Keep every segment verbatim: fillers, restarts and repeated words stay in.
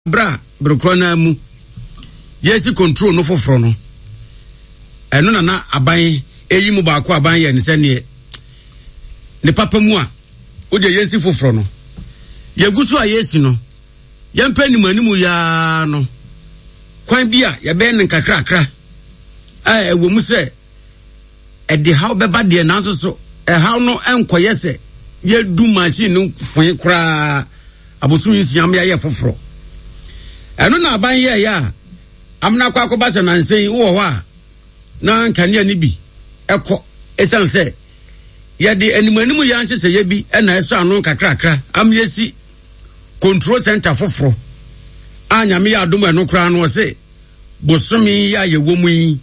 bra brokrona mu yesi control no foforo no eno na na aban eyi mu ba ko aban ye ne sene ne papa mu a o de yesi foforo no yegusu a yesi no yempa ni manimu ya no kwan bia ye be ne kakra kra a ewo mu se e de how be ba de na so so e how no enkoye se ye du machine no fon kra abosu nsiam ya ye foforo eno na aban ye ya amna kwa akoba se nansen wo ho a na nkania ni bi ekọ esan se ye de animanimu ya nse se ye bi e na eso anu kakra kra am yesi control center foforo anya me ya adom eno kra no se bosomi ya ye womu yi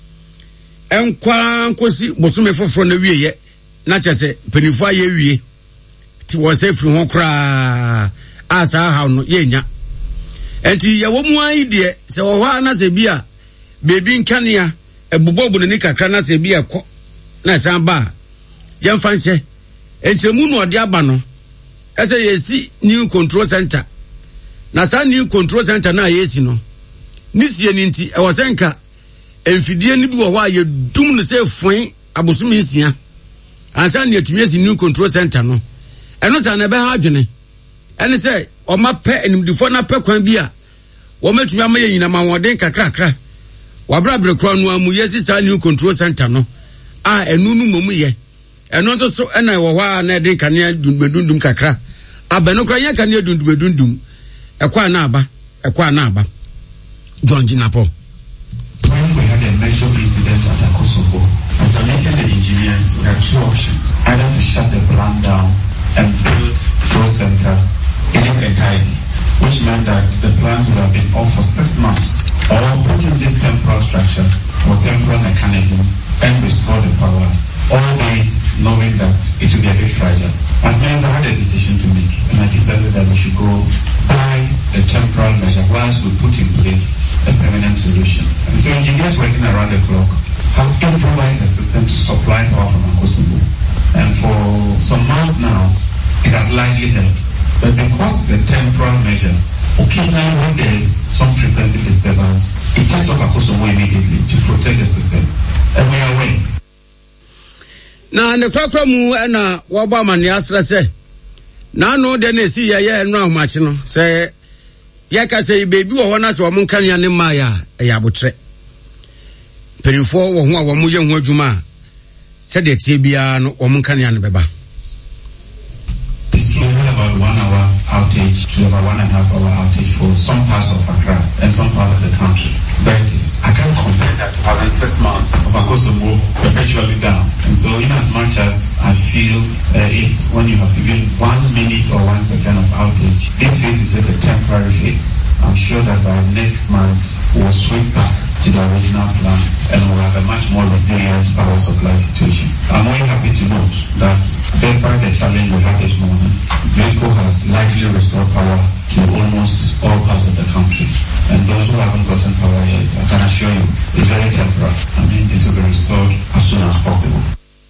enkwa nkosi bosomi foforo na wieye na chese penifo aye wie ti wo se firi ho kra asa ha no ye nya enti ye womu ayi de se wo hwa na se bia bebi nkania ebubobu ne kakra na se bia ekọ na san ba ye mfa nche enti mu no ode aba no ese yesi new control center na sa new control center na yesi no nisie ni nti e wosenka emfidie ni bi wo hwa ye dum no se fon abosumi nsia ansa ne atumi esi new control center no eno sa na be ha adwene ene se o ma pe enimdifo na pe kwan bi a wo matumi amaye nyina ma woden kakra kakra wabra brekro no amu yesi sa new control center no a enu nu momu ye eno so so ena wo hwa na de kanea dundum kakra abeno kra nya kanea dundum dundum ekwa na aba ekwa na aba John Jinapo. When we had a major incident at Kosovo, alternating the engineers, we had two options: either to shut the plant down and build flow center in its entirety, which meant that the plant would have been off for six months, or put in this temporal structure or temporal mechanism and restore the power, albeit knowing that it would be a bit fragile. As means I had a decision to make, and I decided that we should go by a temporal measure whilst we put in place a permanent solution. And so engineers working around the clock have improvised a system to supply power from Kosovo. And for some months now, it has largely helped. But because it's a temporal measure, occasionally when there is some frequency disturbance, it takes off Kosovo immediately to protect the system. And we are aware. Na ne kwakwa mu na waba mani asra se na no de na esi ye ye no ahmachi no se ye ka se bebi wo na se wo mun kan ya ne ma ya ya botre penifo wo ho a wo mu ye ho adwuma se de tie bia no wo mun kan ya ne beba. It's only about one hour outage to about one and a half hour outage for some parts of Accra and some parts of the country. But I can't compare that to having six months of Kosovo perpetually down. And so in as much as I feel uh, it when you have given one minute or one second of outage, this phase is just a temporary phase. I'm sure that by next month we'll swing back to the original plan and we'll have a much more resilient power supply situation. I'm only happy to note that despite the challenge we have this morning, Glencoe has largely restored power to almost all parts of the country. And those who haven't gotten power yet, I can assure you, it's very temporary. I mean, it will be restored as soon as possible.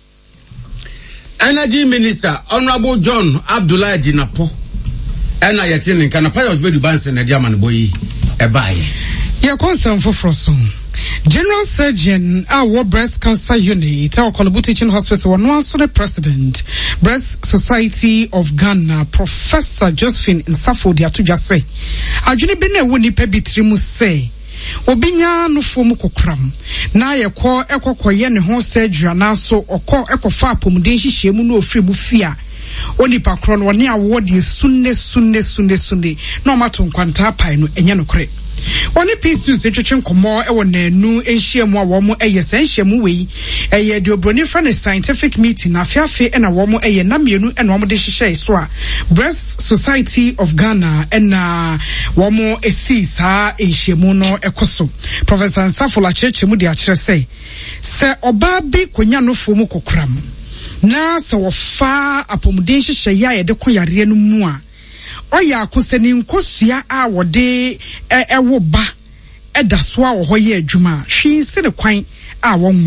Energy Minister, Honorable John Abdullah Jinapo, and I attend in Canapa was very bad in a German boy, a buy. Your concern for Frosso. General Surgeon, our breast cancer unit, our Kolobu Teaching Hospital, one was the President, Breast Society of Ghana, Professor Josephine Nsafo Diatuja say, Ajuni bene woni pebi trimu say, Obinya no fomu kokram, na ye kwa eko kwa ye ne ho surgery anaso oko eko fa apomuden hihye mu no ofri mu fia. Oni pakron woni award ye sunne sunne sunne sunne no mato nkwanta pai no enye no kore. Oni piece se twetwe nkomo e wo nanu enhyiamu a wo mo eye sanhyiamu wei eye de obroni friend scientific meeting afiafe e na wo mo eye na mienu e na wo mo de hyehyɛ so a Breast Society of Ghana e na wo mo esi saa enhyiamu no ekoso. Professor Nsafola Chechemu de akyerɛ sɛ sɛ oba bi konya no fo mu kokram na sɛ wo fa apomuden hyehyɛ ya ye de koyare no mu a oya akusani nkosua a wode ewo ba eda so a wo hoye adwuma hwi se ne kwan a wonwo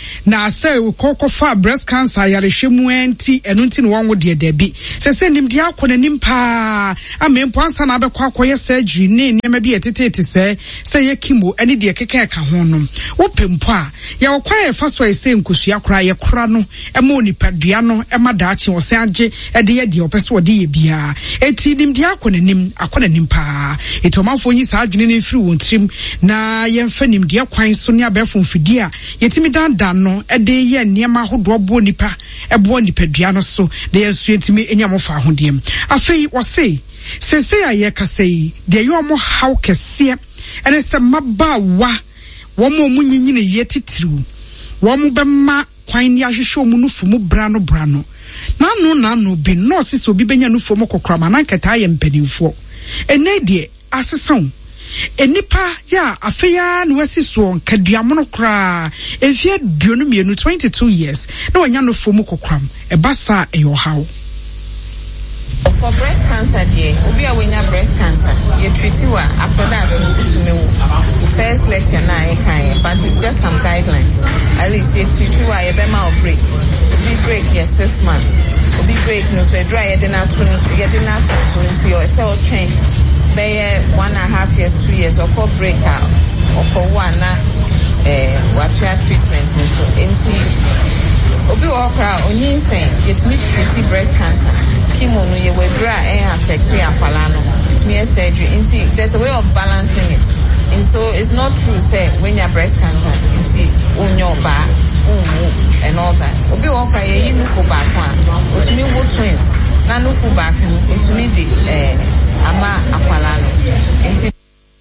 na say ukoko fa breast cancer yarehwemu anti eno nti no wonwo de debi se se nim de akọ nanim pa amempo ansa na abekọ akoye surgery ne niam bi etetete se se ye kimo ene de keke ka ho no wo pempo a ya okwa ye fa so ese nkosua kora ye kora no e ma onipadua no e ma daachi wo se age e de ye de opeso wo de ye bia eti nim de akọ nanim akọ nanim pa etomafo nyi sa adwene ne mfiri won trim na ye mfa nim de kwan so ne abefo mfidi a yetimi dan dan no e de ye niam ahodo bo nipa e bo nipadua no so de ye so yetimi enyamo fa ahodem afei wo se sese a ye kasei de yo mo haw kese ene se mabawa wo mo munyinyine ye titiriw wo mo bema kwan ni ahwehwe mu nufu mu brano brano nanu nanu bi no se so bi benya nufu mo kokra manankata ye mpanimfo ene de asesan enipa ya afeya no wasi so nkaduamono kra efie duonu mienu twenty-two years na wanya nufu mu kokram e basa e yo haw. For breast cancer, dear, we are winning breast cancer. You treat you after that. First lecture now, but it's just some guidelines. At least you treat you a bema or break. We break yes six months. We break no so dry. Then after you get enough to your cell train. They one and a half years, two years, or for breakout, or for one uh what your treatment so into obi okra onyin sen get me treat breast cancer. Chemo no ye we bra e affect akwala no it me surgery into there's a way of balancing it, and so it's not true say when you breast cancer into on your back and all that obi okra ye yi no for back one it me wo twins na no for back it me di eh ama akwala no into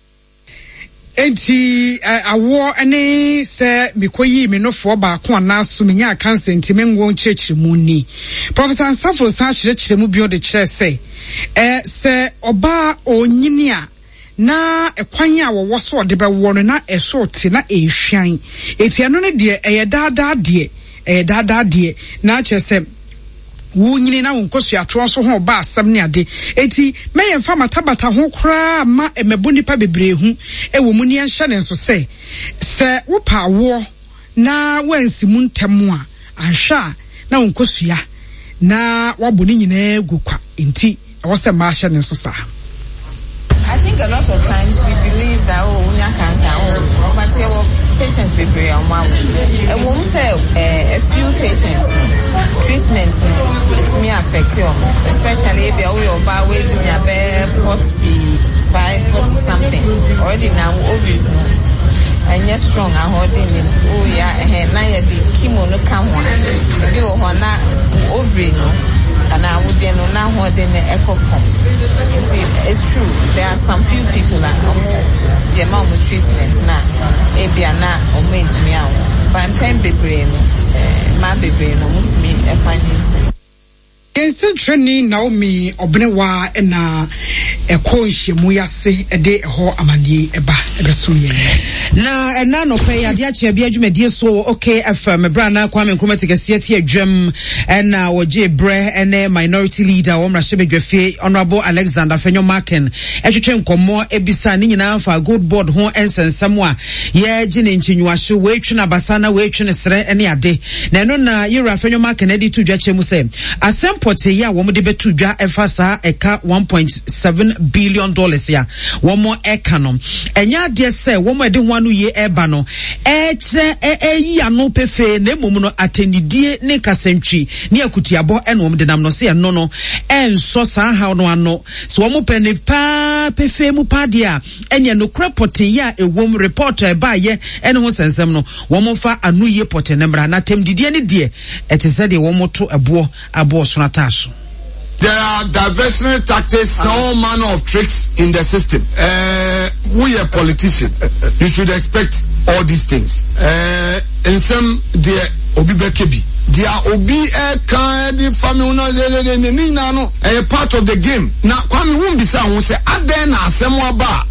enti awo ene se mikoyi me no fo ba ko na so me nya cancer enti me nwo nchechiremu ni Professor Ansafo sa chirechiremu bio de kire se eh se oba onyini a na ekwan a wo so de be wo no na eso te na ehwan eti eno ne de eye dada de eye dada de na chese wo nyini na wonkosu ato so ho ba asam ne ade eti meye mfa matabata ho kra ma emebo nipa bebrehu e wo mu ne nhya ne so se se wo pa wo na wansi mu ntemu a anhwa na wonkosu ya na wabo ni nyina egukwa enti wo se ma hya ne so sa. I think a lot of times we believe that oh we have cancer oh but our patients be very on one and when we say uh, a few patients treatment it may affect you, especially if you're about weight forty-five forty something already now ovaries and you're strong and holding it oh yeah and now you the chemo no come on you are not ovary no and I would then know what in the echo form. It's true. There are some few people that um, the amount of treatment now, maybe are not or made me out. But I'm trying to be my baby, no, me a finding. Kensen training Naomi Obnewa na ekonshe muyase ede ho amani eba ebesuye na ena no pe ade a che bia dwumedie so okay F M brana Kwame Nkrumah tikase tie adwam na woje bre ene minority leader wo mrahye bedwafie Honorable Alexander Fenyo Marken etwetwe nkomo ebisa ni nyina fa good board ho ensensam a ye gine nchinyuahye we twe na basana we twe ne sere ene ade na eno na Yura Fenyo Marken edi tudwa chemu se asem pote ya wo de betu dwa efa sa eka one point seven billion dollars ya wo mo eka no enya de se wo mo de ho anu ye eba no e kire e yi anu pefe na emom no atenidie ne kasantwi ne akutiabo eno wo de nam no se no no enso sa ha no ano so wo mo peni pa pefe mu pa dia enya no kra pote ya ewom report e ba ye eno ho sensem no wo mo fa anu ye pote ne mra na temdidie ne de etese de wo mo to ebo abo so na taso. There are diversionary tactics, all manner of tricks in the system. Uh, we are politicians. You should expect all these things. Uh, in some, dear Obi Bekebi, dear Obi Eka, the family, no, a part of the game. Now, Kwame Wumbisa will say, Aden Asemwa Ba.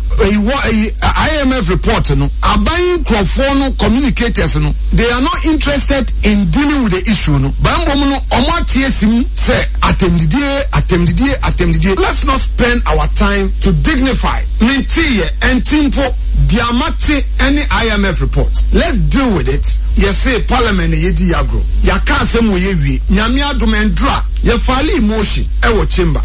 I M F report no abayin crofone communicators no they are not interested in dealing with the issue no bambom no omatesim say atemdidie atemdidie atemdidie. Let's not spend our time to dignify mintie and timpo Diamati any I M F report. Let's deal with it. Yes, say parliament yedi agro. Ya can't say mo yewi. Nyamia dumendra. Ye fali emotion. Ewo chamber.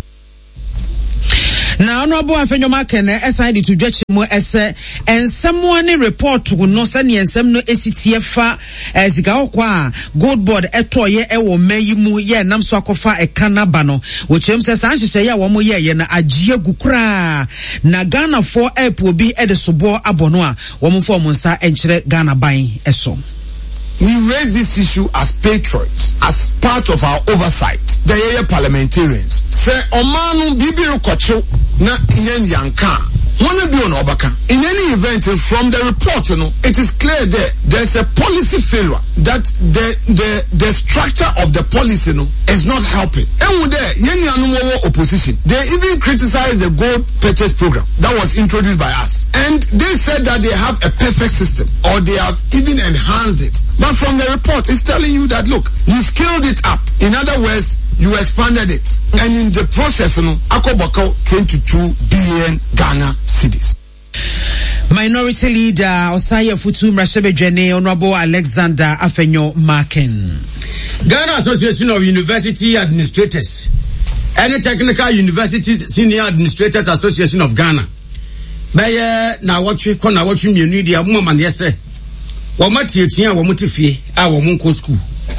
Na honorable Afenyo Maken S I D to judge mo ese ensemone report no se ne ensem no esitie fa sika okwa gold board etoye ewo mayi mu ye nam so akofa ekana ba no wo chem se san hyehyɛ ya wo mo ye ye na agye gukura na Ghana for app obi e de sobo abono a wo mo fo mo nsa enkyere Ghana ban eso. We raise this issue as patriots, as part of our oversight. The Yeye parliamentarians say, Omanu Bibiru Kocho na Yen Yanka. Wanna be on Obaka. In any event, from the report, you know, it is clear there, there's a policy failure that the, the, the structure of the policy, you know, is not helping. And there, Yen Yanumo opposition, they even criticized the gold purchase program that was introduced by us. And they said that they have a perfect system, or they have even enhanced it. But from the report, it's telling you that, look, you scaled it up. In other words, you expanded it. And in the process, you know, Akobako, twenty-two billion Ghana cedis. Minority Leader Osaya Futu Mrashebejene Honorable Alexander Afenyo Maken. Ghana Association of University Administrators and Technical Universities Senior Administrators Association of Ghana. Baye na watch ko na watch mienu dia mo man yese. Wo matietia wo mutifie a wo munko school.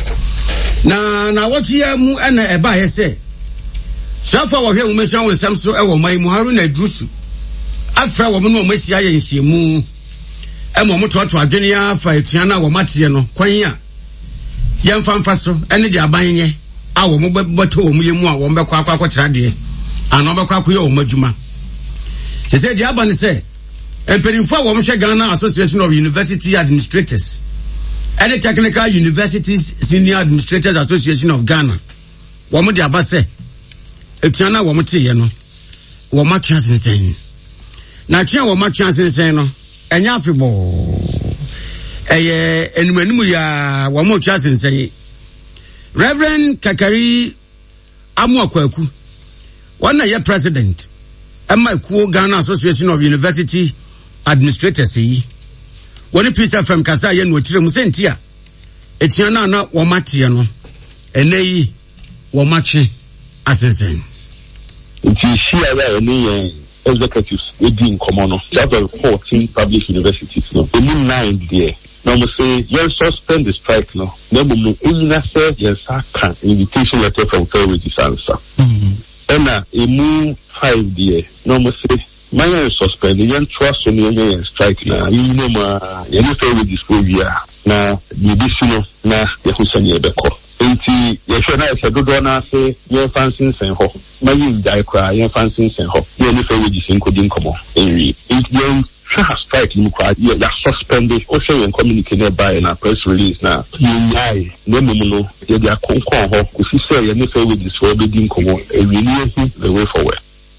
Na na watch ya mu na eba yese. Shafa wo hwe wo mesia wo nsam so e wo mai mu haru na drusu. Afra wo no masia ye nsiemu. E mo mototo adwene ya afa etua na wo matie no kwan a yemfa mfa so ene de abanye a wo mo beto wo mu yemu a wo mbekwa akwa akwa de ana obekwa akwa ye wo madwuma. Se se dia ban se emperimfo wo mhwe Ghana Association of University Administrators and the Technical Universities Senior Administrators Association of Ghana wo mo dia ba se etuana wo mo tie no wo ma twa sensen na twa wo ma twa sensen no enya afebo eye enumanimu ya wo mo twa sensen Reverend Kakari Amuakwaku one na ye president Emma Kuo Ghana Association of University Administrators yi woni Peace F M kasa ye no kire mu sentia etiana na wo matie no eneyi wo matwe asensen nti shia ya eni executives within common that are fourteen public universities no only nine there now we say you suspend the strike no never mo ina say yes aka invitation letter from Fairway answer and na emu five there no we say minor suspend you trust on your strike na you know ma you know Fairway disposal na the decision na ye kusanye beko enti ye hwe na se dodo na se ye fansin sen ho mayin dai kra ye fansin sen ho ye ni Fairway disin ko din komo enwi enti ye twa strike ni kwa ye ya suspended o show and communicate by na press release na yai no mo no ye dia konkon ho ko si se ye ni Fairway diswo be din komo enwi ni the way forward.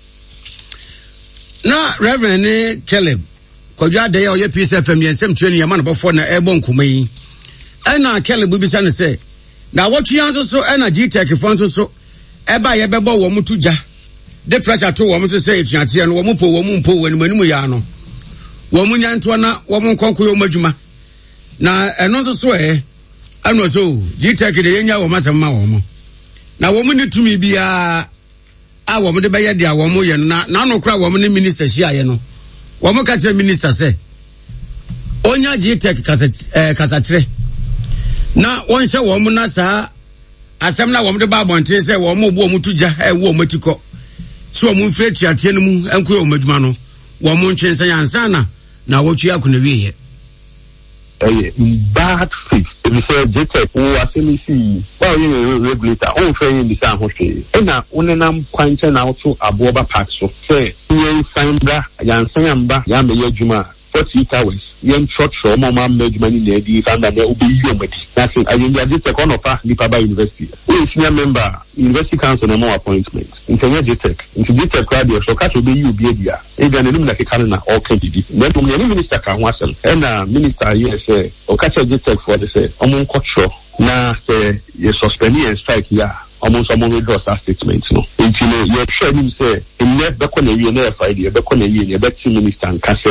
Na Reverend Caleb Kodwa de ye Peace F M yensem training ya man before na ebon kumayi ena Caleb bi bisa ne say na watchi anso so ena G Tech fonso so eba ye bebo wo mutuja de pressure to wo mse say etuate no wo mupo wo mumpo wani manimu ya no wo munya nto na wo munkonko yo madwuma na eno so so e eno so G Tech de yenya wo masema wo mo na wo muni tumi bia a wo mo de beye de a wo mo ye na na no kra wo mo ni minister hia ye no wo mo ka tire minister say onya G Tech kasa eh kasatre na won hye wo mo na saa asem na wo mo de ba bonten say wo mo bo mo tuja e wo matiko so mo mfre tiatie no mu enko yo madwuma no wo mo ntwensan yansa na na wo twa akona wiye eh bad faith if say G Tech wo asemi si wa you regulator on fe yin bisa ho hwe e na wonenam kwanche na auto aboba park so say yen sandra yansa yamba ya me yadwuma forty hours yen short show mama management ni edi sanda na obi yi omedi na say ayen ya G Tech on ofa nipa ba university we senior member university council na more appointment intenya G Tech into G Tech radio so ka to be you be dia e ga nenum na kekale na all can be na to me minister ka ho asem e na minister yes say o ka G Tech for the say omon culture na say you suspend and strike ya almost someone will draw a statement no until you try him say in net be ko na wie na Friday be ko na wie na be team minister and ka say wa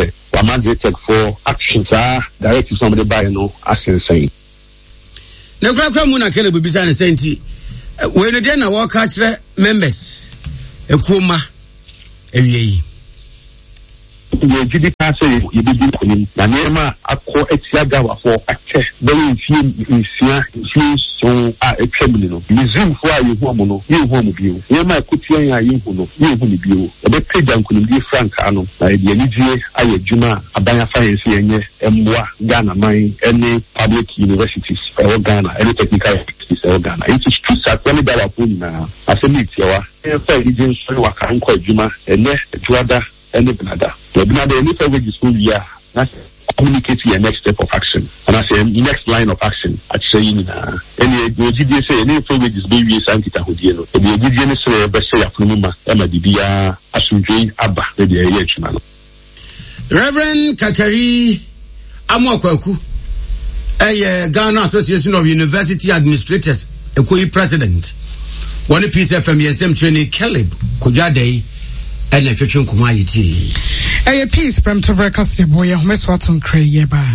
mandated for actions are directed somebody by you know as insane. Na kwa kwa mu na kele bibisa ne senti we no dey na work kire members ekuma ewie yi ye gidi pass you be di kunim na nema akọ etiaga wa for ache very few nsia few so a etwemli no museum for ayi hu amu no ye hu amu bio nema akutian ya yi hu no ye hu ni bio ebe page kunim di frank ano na ye ni die aye djuma abanya science yenye emboa Ghana man any public universities e Ghana any technical universities e Ghana it is true that when that happen na asemiti yawa e fa region so wa kan ko djuma ene tuada any Canada. The Canada any federal school year. That's communicate your next step of action. And I say next line of action. At saying uh any the G D say any federal is baby sankita hodieno. The G D N say best say afunuma ema bibia asunjei aba the area chuma. Reverend Kakari Amokwaku, a Ghana Association of University Administrators, a Koyi president. One piece F M S M training Caleb Kujade. And if you come out, a piece from to breakfast, boy, Miss Watson Cray, ba.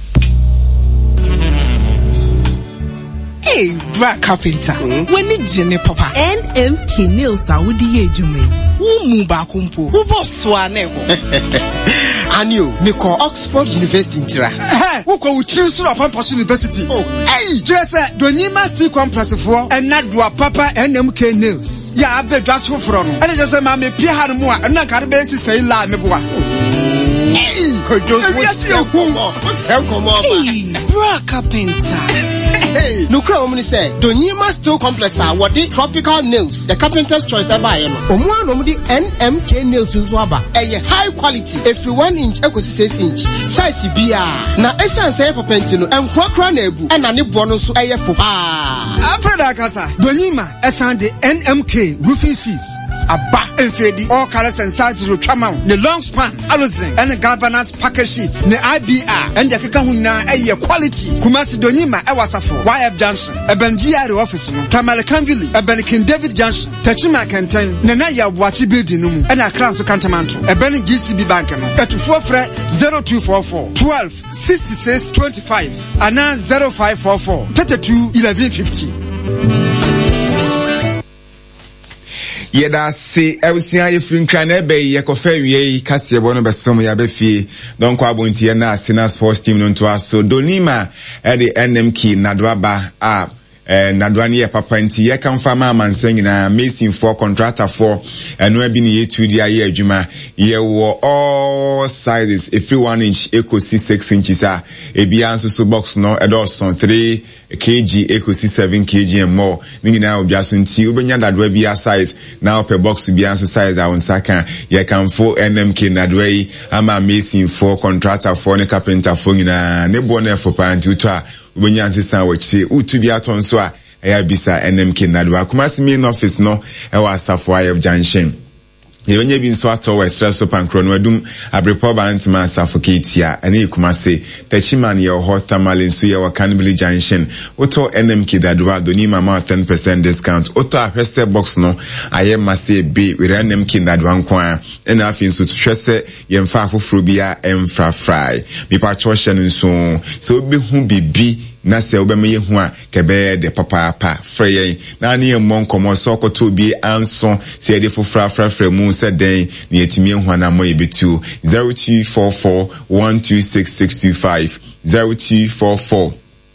Hey, Black Carpenter, when did you papa? N M K Nails are with the age of me. Who move back home? Who was swan? And you, me call Oxford University Intera. Hey, who can we choose to Pampas University? Oh, hey, just uh, don't you must be compress for and not do a papa N M K Nails. Yeah, I bet just for from. And just a mammy, Pierre had more, and not got a basis to lie me. Hey, yes, you come on. Hey, Black Carpenter. Hey, no crowd only say, Donyima Steel Complex are what the tropical nails, the carpenter's choice I buy. Omuan omudi N M K nails uzwaba. A high quality, if you one inch, equals six inch, size B R. Na essence say papentino, and quackra nebu, and a nip bonus a papa. After that, Casa, Donyima, Esan the N M K roofing sheets, a back and fade all colors and sizes will come out. The long span, aluzing, and the galvanized package sheets, the I B R, and the Kakahuna, a quality. Kumasi Donyima, I was a Y F Junction, a Benjia office, Tamale Canville, a Benikin David Junction, Tachima Canton, Nanaya Wachi building, and a crown to Cantamanto, a Benin G C B bank, at four fret zero two four four, twelve, sixty-six, twenty-five, and now zero five four four, thirty-two, eleven fifty. Yeda se ewusia yefrin kran ebe yekofa wie kase bo no besom ya befie don kwa bontie na Arsenal sports team no to aso Donyima e de N M K nadwaba a eh nadwa ne papa nti ye kan fa ma mansan nyina mason for contractor for eno abi ne yetu dia ye adwuma ye wo all sizes if one inch equal six inches a ebia nso so box no edorson three kg equal seven kg and more nyina obia so nti obenya dadwa bia size now per box bia nso size a wonsa kan ye kan for N M K nadwa yi ama mason for contractor for ne carpenter for nyina ne bo na for panti to a ubunyanti san wachi utu bia ton so a eya bisa N M K nadwa Kumasi main office no e wa Asafo Ayef Junction ye onye bi nso ato West so pankro no adum abrepo bantima suffocate ya ene Kumasi Techiman ye ho thermal nso ye wa Canbly Junction oto N M K nadwa Donyima ma ten percent discount oto ahwese box no aye mase be with N M K nadwa nkwa ena afi nso hwese ye mfa afoforo bia emfra fry bi pa choshe nso so obi hu bibi na se obeme ye hu a kebe de papa pa frey na ne mon komo so koto bi anso se de fofra frafra mu se den ne etimi hu na mo yebetu zero two four four one two six six two five zero two four four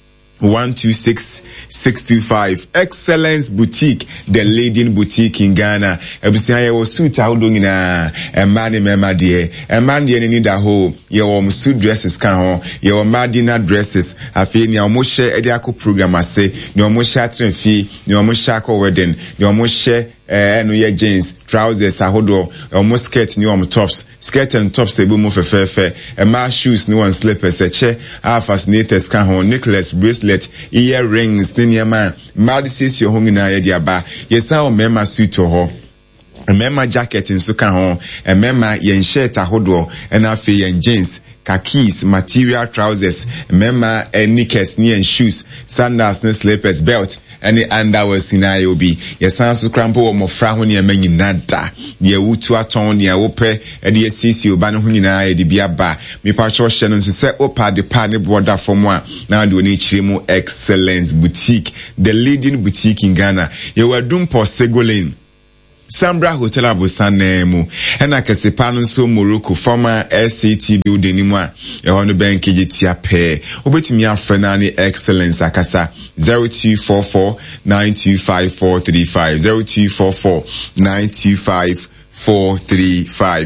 one two six six two five Excellence Boutique, the leading boutique in Ghana. Ebusia ye wo suit awdo nyina e ma ne mema de e ma de ne need a ho ye wo suit dresses kan ho ye wo ma dinner dresses afi ni omo hye e de akọ program ase ni omo hye atrenfi ni omo hye akọ wedding ni omo hye eh no ye jeans trousers ahodo omo skirt ni omo tops skirt and tops e bu mo fefefe e ma shoes ni one slippers e che a fascinators kan ho necklace bracelet earrings ni niama madisi yo ho nyina ye dia ba yesa o mema suit ho mema jacket nso kan ho mema yen shirt ahodo e na afi yen jeans khakis, material trousers, mema and knickers, knee and shoes, sandals, and slippers, belt, and the underwear in I O B. Yes, Sansu Crampo or Mofra when you're many nada. Near Wutu Aton, near Ope, and the C C, Banu Hunina, the Biaba. Me Pacho Shannon to say Opa the Pani border for moi. Now do need Chimo Excellence Boutique, the leading boutique in Ghana. You were doomed for Segolin. Sambra Hotel Abusane mu ena kesepano nso Morocco former S A T building ni mu a e hono bank gitia pe obetumi afre na ni excellence akasa zero two four four nine two five four three five zero two four four nine two five four three five.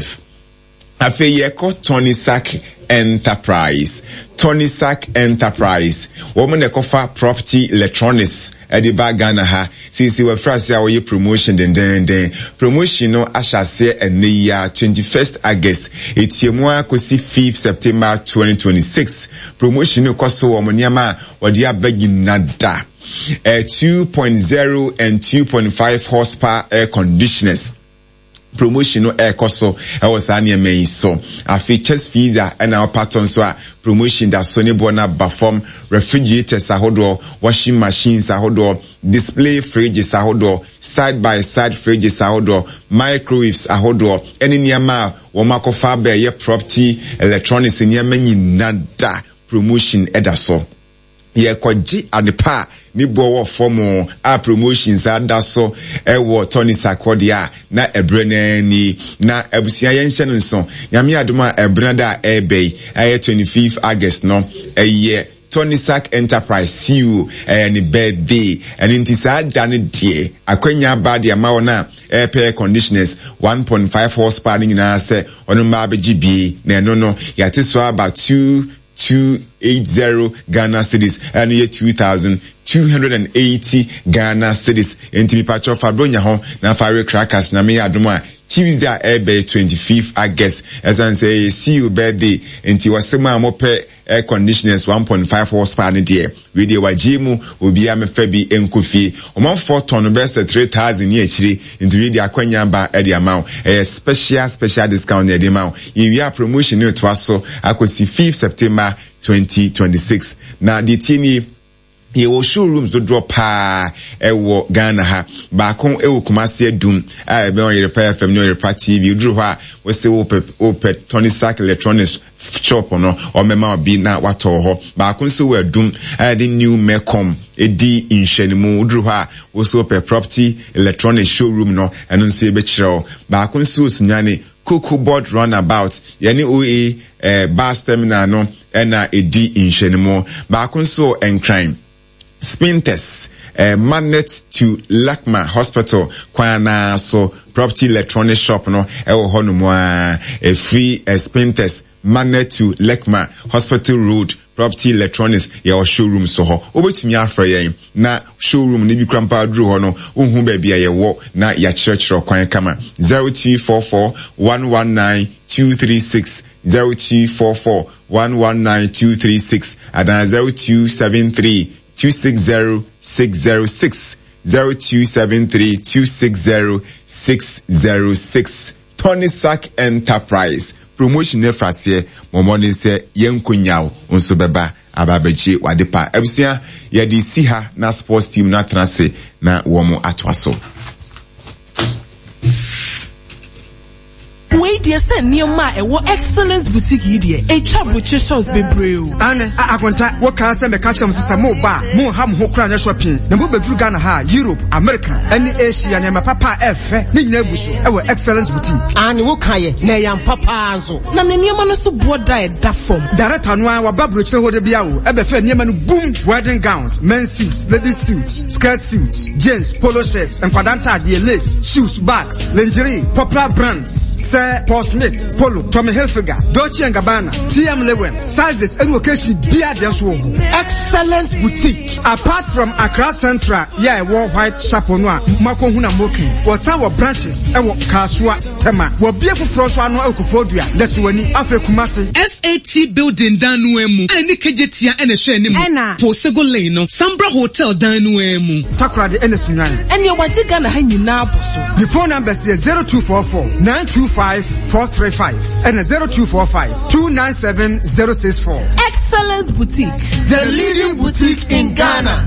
Afe yeko Tony Sack Enterprise Tony Sack Enterprise woman ekofa property electronics Edi ba Ghana ha sisi we frase a we promotion den den den promotion no ashase ene ya twenty-first August etiemu akosi fifth September twenty twenty-six promotion no koso wo niama wodi abagi nada uh, two point oh and two point five horsepower air conditioners promotion no air koso e was ane me so afi chest freezer and our pattern so a promotion that Sony Bona perform refrigerators ahodo washing machines ahodo display fridges ahodo side by side fridges ahodo microwaves ahodo any niama wo makofa be ye property electronics niama nyinada promotion edaso ye koji adepa ni bowo formo a promotions adaso ewo Tony Sakodia na ebrene ni na ebusia yenhye nso nyame adoma ebranda ebey aye twenty-fifth August no eye Tony Sack Enterprise C E O any birthday and intisa dane die akwanya ba de ma wona air conditioners one point five horsepower ni na se onu ma beji bi na no no yate so about two two eighty Ghana cedis and year two thousand two hundred eighty Ghana cedis enti pacho fabronya ho na fire crackers na me adoma Tuesday air twenty-fifth August as I say see you birthday enti wasema mo pe air conditioners one point five horsepower ni die we dey wajimu obi am fa bi enkofi o man four ton best three thousand ni akiri enti we dey akwanya ba e dey amount a special special discount e dey amount we are promotion no to aso akosi fifth September twenty twenty-six na the tini ye wo showrooms do drop pa e wo Ghana ha ba kon e wo Kumasi Adum a be on your repair F M no repair T V udru ha we say wo pe wo pe Tony Sack Electronics shop no o mema obi na wato ho ba kon so we Adum a the new Mecom edi inhwenimu udru ha wo so pe property electronic showroom no eno nso e be kire ba kon so sunyane Cocoa board runabout yani O A eh, bus terminal no ena edi inhwenimu ba kon so encrim Spinters, uh, magnet to Lakma Hospital, Kwana so property electronic shop no, ewo hono mwa a free uh, Spinters, magnet to Lakma Hospital Road, property electronics, ya showroom so ho. Obetumi afra yen na showroom ni bi krampa dru ho no, unhu ba bia ye wo na ya chirechiro kwan kama zero two four four one one nine two three six zero two four four one one nine two three six and zero two seven three two six zero six zero six zero two seven three two six zero six zero six. Tony Sack Enterprise promotion ne frase momoni se yenkunyaw unso beba ababechi wadepa ebusia ye di si ha na sports team na transe na womo atwaso. Wait, dear, send near my excellence boutique idea. A chap with shows be brew. Anne, I contact what can I say? Me catch them since more bar, more ham who crown shopping. The move be Ghana ha, Europe, America, any Asia, and my papa F. Ni nebusu, our excellence boutique. Anne, what can you? Nay, I'm papa. So, na near man so board diet that form. Director Noir, our babu, hold the biao, ever fair near man boom, wedding gowns, men's suits, ladies suits, skirt suits, jeans, polo shirts, and quadanta, the lace, shoes, bags, lingerie, popular brands. Sir Paul Smith, Polo, Tommy Hilfiger, Dolce and Gabbana, T M Lewin, sizes and location beer Deswo. Excellence boutique. Apart from Accra Central, yeah, war white chapel noir, Mako Huna Moki, was our branches, and what Kaswa, Tema, what beer for Froswa no Alcofodia, that's when he after Kumasi. S A T building Danuemu, and Nikajetia and a Shenim, Anna, Posego Lane, Sambra Hotel Danuemu, Takra the Ennis United. And you're watching Ghana hanging now. The phone number is zero two four four nine two five four three five and zero two four five two nine seven zero six four. Excellence Boutique, the leading boutique in Ghana.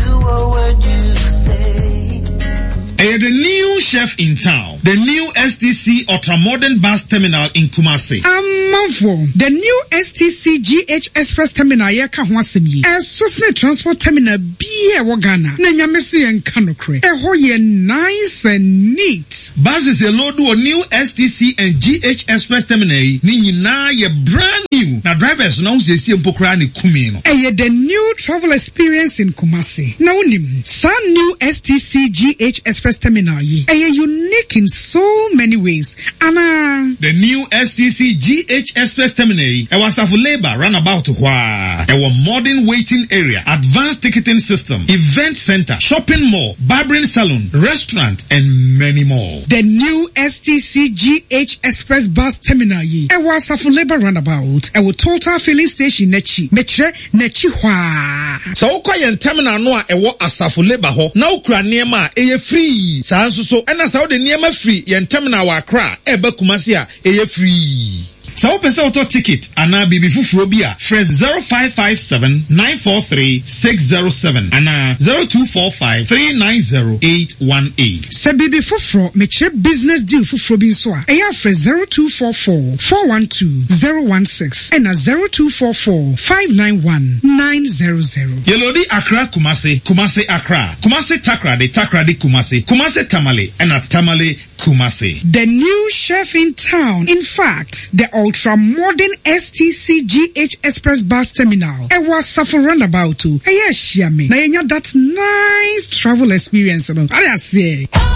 And the new chef in town, the new S T C ultra-modern bus terminal in Kumasi. Amavo, the new S T C G H Express terminal yeka hwasemi. A Sosne transport terminal biye wagana. Na nyamesi en kanokre. E hoye nice and neat. Buses a load of new S T C and G H Express terminal. Ni na ye brand new. Na drivers now se si mpokra ni kumi no. E the new travel experience in Kumasi. Na unim, sa new S T C G H Express terminal ye a unique in so many ways. Anna the new S T C G H Express terminal e was of labor runabout wha a modern waiting area, advanced ticketing system, event center, shopping mall, barbering salon, restaurant, and many more. The new S T C G H Express bus terminal ye a was of labor runabout a total filling station nechi metre nechi wha so quiet terminal no a wo asafo labor ho na ukra niema e free saa nso so ɛna saa wode nneɛma free yɛn terminal wɔ Accra ɛba Kumasi a ɛyɛ free. Sa wo pese auto ticket ana bibi fufuro bi a fresh zero five five seven nine four three six zero seven ana zero two four five three nine zero eight one eight. Sa bibi fufuro me chere business deal fufuro bi so a ɛyɛ fresh zero two four four four one two zero one six ana zero two four four five nine one nine zero zero. Yelodi Accra Kumasi, Kumasi Accra, Kumasi Takra de Takra de Kumasi, Kumasi Tamale ana Tamale Kumasi. The new chef in town, in fact, the ultra-modern S T C G H Express bus terminal. It was suffer runabout too. Hey, yes, Shiami. Now you know that nice travel experience. I say.